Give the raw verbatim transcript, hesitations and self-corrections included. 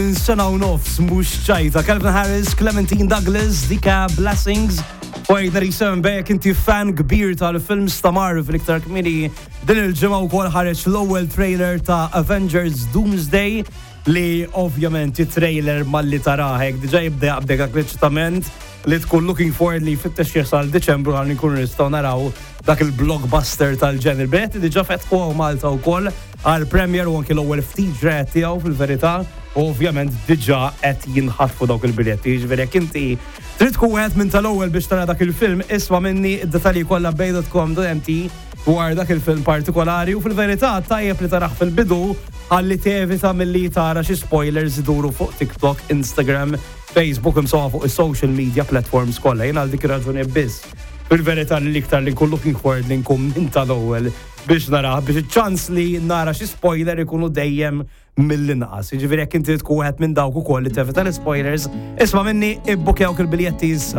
Sena u nofs mhux ċajta, Calvin Harris, Clementine Douglas, dika Blessings. Ordinary Seven Beck, inti fan kbir tal-films ta' Marvel iktar kmini din il-ġimgħa wkoll ħareġ l-ewwel trailer ta' Avengers Doomsday li ovvjament it-trailer malli taraħek diġà jibda b'dek eċitament li tkun looking forward li fit-tex jasal Deċembru għal nkunu nistgħu naraw dak il-blockbuster tal-ġeneri. Biletti diġà fetħu Malta wkoll għal premier u anke l-ewwel ftit ġraet tiegħu fil-verità. Ovvjament diġà qed jinħatfu dawk il-biljetti, ġifieri jekk inti trid tkun wieħed minn tal-ewwel biex tara dak il-film, isma' minni d-dettalji kollha bej dot com dot m t dwar dak il-film partikolari u fil-verità tajjeb li taraħ fil-bidu ħalli tevita milli tara xi spoilers iduru fuq TikTok, Instagram, Facebook imsewwa fuq is-social media platforms kollha. Jien għal dik ir-raġuni biss. Fil-verità li iktar li nkun looking forward li nkun minn tal-ewwel biex naraħ biex iċ-ċans li nara xi spoiler ikunu dejjem mill-inqas. Jiġifieri jekk inti tkun wieħed minn dawk ukoll li tevita l-spoilers, isma' minni ibbukjawk il-biljetti issa.